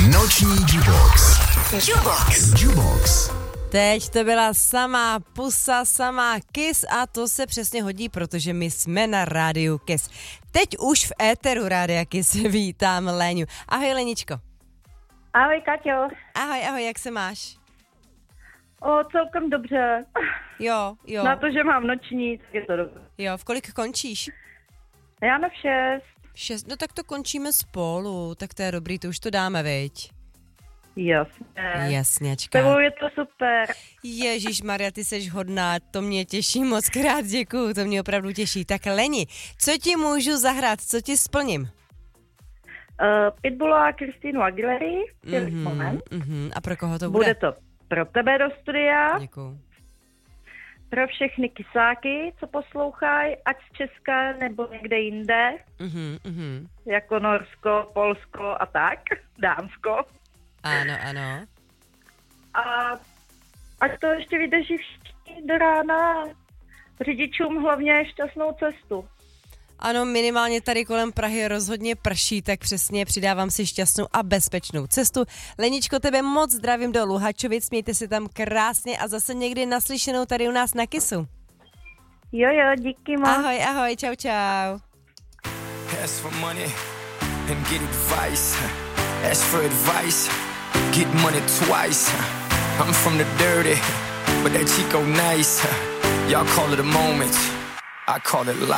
Noční Jubox. Jubox. Teď to byla samá pusa, samá Kiss a to se přesně hodí, protože my jsme na rádiu Kiss. Teď už v éteru rádia Kiss vítám Léňu. Ahoj Leničko. Ahoj Kaťo. Ahoj, jak se máš? Celkem dobře. Jo. Na to, že mám noční, tak je to dobře. Jo, v kolik končíš? Já na 6. 6, no tak to končíme spolu, tak to je dobrý, to už to dáme, viď? Jasně. Jasněčka. Tebou je to super. Ježišmarja, ty seš hodná, to mě těší, moc krát děkuju, to mě opravdu těší. Tak Leni, co ti můžu zahrát, co ti splním? Pitbulla a Christinu Aguilera. A pro koho to bude? Bude to pro tebe do studia. Děkuju. Pro všechny kysáky, co poslouchají, ať z Česka nebo někde jinde. Jako Norsko, Polsko a tak. Dánsko. Ano. A ať to ještě vydrží všichni do rána. Řidičům hlavně šťastnou cestu. Ano, minimálně tady kolem Prahy rozhodně prší, tak přesně přidávám si šťastnou a bezpečnou cestu. Leničko, tebe moc zdravím do Luhačovic, mějte si tam krásně a zase někdy naslyšenou tady u nás na Kissu. Jo, díky moc. Ahoj, čau. Ask for money and get advice. Ask for advice, get money twice. I'm from the dirty, but that Chico nice. Y'all call it a moment, I call it life.